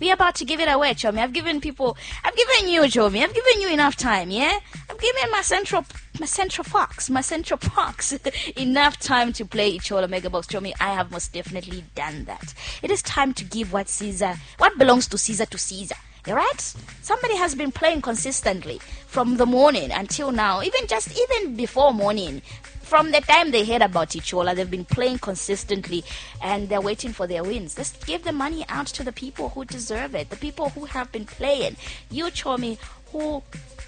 We're about to give it away, Chomi. I've given you, Chomi. I've given you enough time, yeah? I've given my Central Parks enough time to play Ichola Mega Box, Chomi. I have most definitely done that. It is time to give what belongs to Caesar to Caesar. Alright? Somebody has been playing consistently from the morning until now, even before morning. From the time they heard about Ichola, they've been playing consistently and they're waiting for their wins. Let's give the money out to the people who deserve it, the people who have been playing. You, Chomi, who's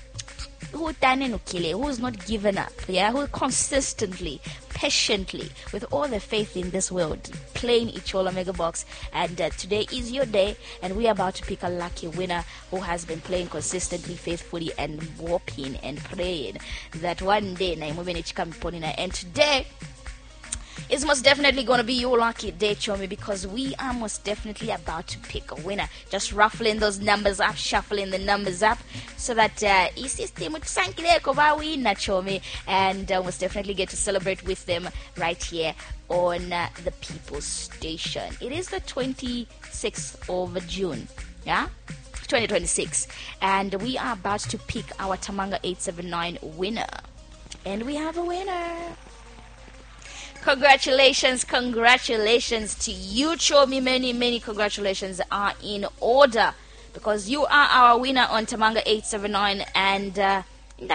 not given up, yeah, who consistently, patiently, with all the faith in this world, playing Ichola Mega Box. And today is your day, and we are about to pick a lucky winner who has been playing consistently, faithfully, and hoping and praying that one day, and today is most definitely going to be your lucky day, Chomi, because we are most definitely about to pick a winner. Just ruffling those numbers up, shuffling the numbers up, so that system Chomi, and most definitely get to celebrate with them right here on the People's Station. It is the 26th of June, yeah? 2026, and we are about to pick our Tamanga 879 winner. And we have a winner. Congratulations to you, Chomi. Many congratulations are in order, because you are our winner on Tamanga 879, and the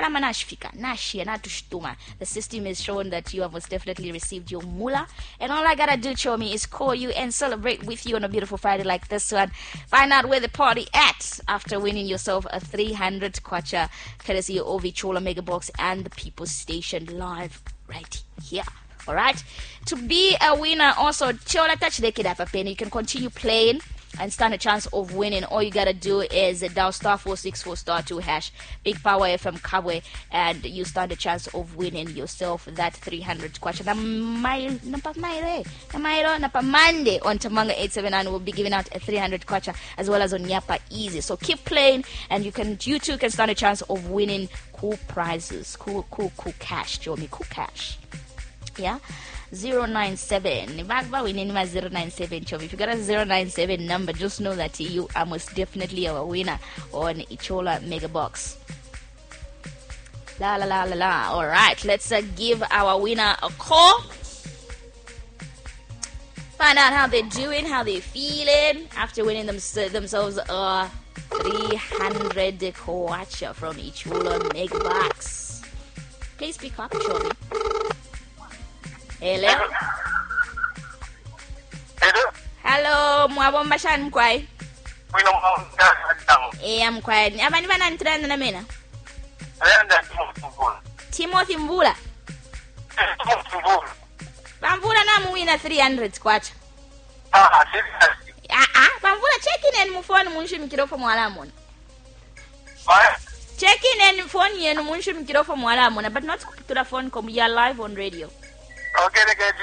system is showing that you have most definitely received your mula. And all I gotta do, Chomi, is call you and celebrate with you on a beautiful Friday like this one. Find out where the party at after winning yourself a 300 kwacha courtesy of Ichola Mega Box and the People's Station live right here. Alright, to be a winner also, Chola touch the kid up a penny. You can continue playing and stand a chance of winning. All you gotta do is dial *464*2# Big Power FM Kabwe, and you stand a chance of winning yourself that 300 kwacha. Napa Monday on Tamanga 879 we'll be giving out a 300 kwacha, as well as on Nyapa Easy. So keep playing, and you too can stand a chance of winning cool prizes, cool cash, Chomi, cool cash. Yeah, 097. If you got a 097 number, just know that you are most definitely our winner on Ichola Mega Box. La. All right, let's give our winner a call. Find out how they're doing, how they're feeling after winning themselves a 300 kwacha from Ichola Mega Box. Please pick up, Chomi. Hello. Hello, mwabomba shani mkwai? Mkwai. Abani bana nitranda na mena? Timothy Mbula. Bambula na muwina 300 kwacha. Bambula check in and mufoni munshi mikirofo mwalamona. Check in and phone yenu munshi mikirofo mwalamona, but not kuputula phone komu ya live on radio. Okay,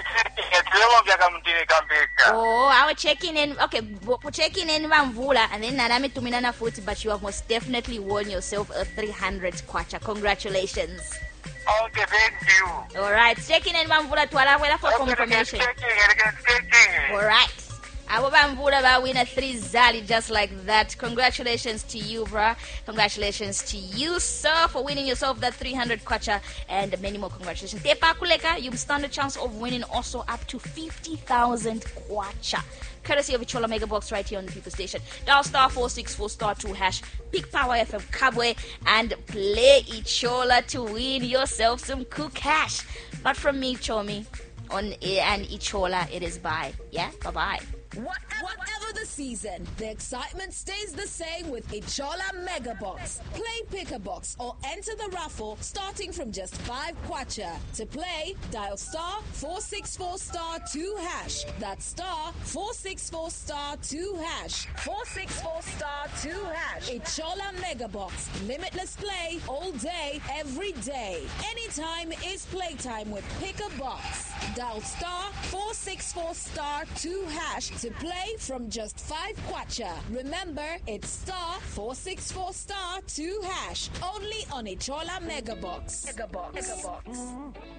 our checking in. Okay, checking in Mvula, and then Narami Tuminana foot, but you have most definitely won yourself a 300 kwacha. Congratulations. Okay, thank you. Alright, checking in Mvula to allow for confirmation. Alright. Our Bambula win a 3 Zali just like that. Congratulations to you, bruh. Congratulations to you, sir, for winning yourself that 300 kwacha, and many more congratulations. Tepa Kuleka, you stand a chance of winning also up to 50,000 kwacha, courtesy of Ichola Mega Box right here on the People's Station. Dial *464*2# Big Power FM Kabwe and play Ichola to win yourself some cool cash. But from me, Chomi, on and Ichola, it is bye. Yeah, bye-bye. Whatever the season, the excitement stays the same with Ichola Mega Box. Play Pick a Box or enter the raffle starting from just 5 kwacha. To play, dial *464*2#. That's *464*2#. 464*2#. Ichola Mega Box. Limitless play all day, every day. Anytime is playtime with Pick a Box. Dial *464*2# to play from just 5 kwacha. Remember, it's *464*2#. Only on Ichola Mega Box. Mega Box.